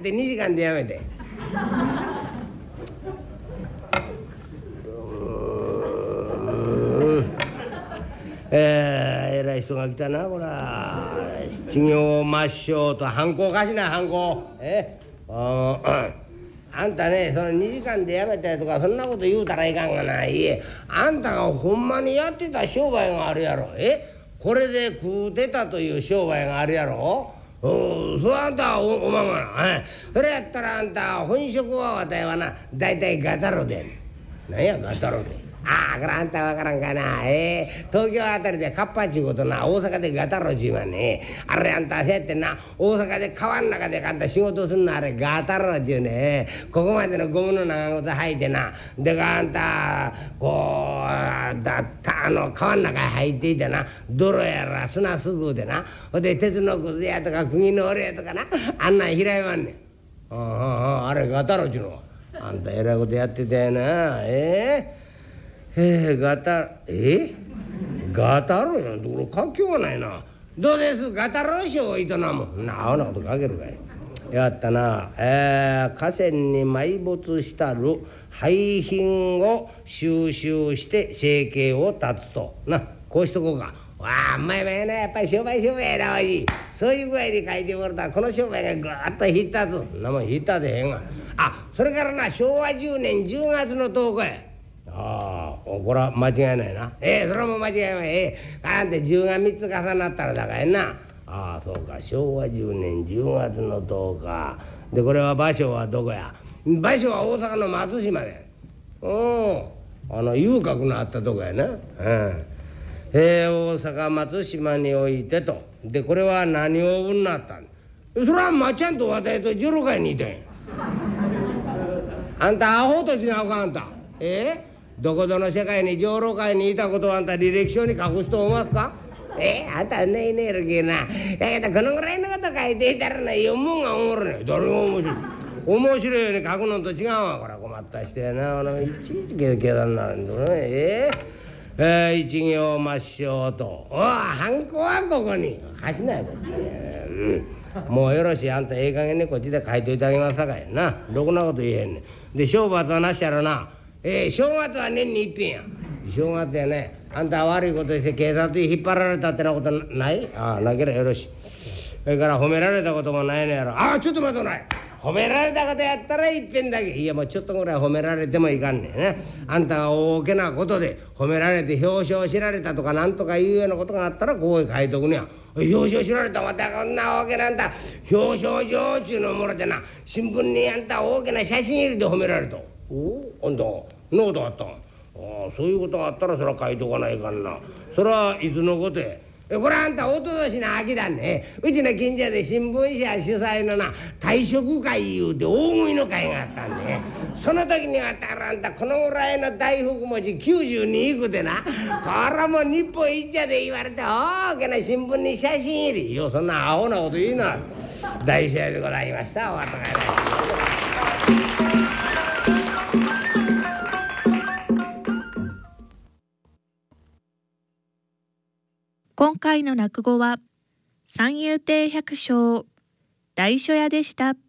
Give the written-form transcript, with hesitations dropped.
って2時間でやめて。えらい人が来たなこら。修行抹消とハンコかしなハンコ。あんたねその2時間でやめたやとかそんなこと言うたらいかんがな。いえあんたがほんまにやってた商売があるやろ。これで食うてたという商売があるやろ。それあんたおまんがな。それやったらあんた本職はわたいはな大体ガタロでなんやガタロで。これあんたわからんかな。東京あたりでカッパっちゅうことな大阪でガタロちゅうわね。あれあんたそうやってな大阪で川ん中であんた仕事すんのあれガタロちゅうね。ここまでのゴムの長靴履いてなであんたこう川ん中へ入っていてな泥やら砂すぐうでなほんで鉄のくずやとか釘の折れやとかなあんなん拾いまんねん。あれガタロちゅうの。あんたえらいことやってたやな。ガタロやんところ活況がないな。どうですガタロショーを営むなあなことかけるかい。やったな。河川に埋没したる廃品を収集して生計を立つとなこうしとこうか。うまいなやっぱり商売やなおじ。そういう具合で書いてもらったらこの商売がぐーっと引っ立つ。そんなもん引っ立てへんが。それからな昭和10年10月の10日や。これは間違いないな。それも間違いない。あんた10が3つ重なったらだからな。そうか昭和10年10月の10日でこれは場所はどこや。場所は大阪の松島で。遊郭のあったとこやな。大阪松島においてと。でこれは何をうんなったん。それはまっちゃんと私と16回にいてん。あんたアホとしなあかんあんた。どこぞの世界に上老会にいたことをあんた履歴書に書く人思いますか。あんたねえねえるけな。だけどこのぐらいのこと書いていたらな読むんがおもろいね。誰が面白い。面白いように書くのと違うわ。これ困った人やな。いちいち計算になるんだね。一行抹消と。ハンコはここに貸しないこっち。もうよろしいあんたええ加減にこっちで書いといてあげますさかいな。ろくなこと言えへんねん。で正月はなしやろな。正月は年に一遍や。正月やねあんた悪いことして警察に引っ張られたってなことない。なければよろしい。それから褒められたこともないのやろ。ちょっと待ってない。褒められたことやったら一遍だけ。いやもうちょっとぐらい褒められてもいかんねんね。あんたが大きなことで褒められて表彰しられたとかなんとかいうようなことがあったらここへ書いとくねや。表彰しられたまたこんな大きなあんた表彰状ちゅうのもろてな新聞にあんた大きな写真入りで褒められた。あんたそんなことあったん。そういうことがあったらそれは書いとかないかんな。それはいつのことや。これあんたおととしの秋だね。うちの近所で新聞社主催のな退職会いうて大食いの会があったんでね。その時にあったらあんたこのぐらいの大福餅92いくでなこれも日本一じゃで言われて大きな新聞に写真入り。よそんなアホなこと言いな。大試合でございました。お後がよろしい。 今回の落語は三遊亭百姓大書屋でした。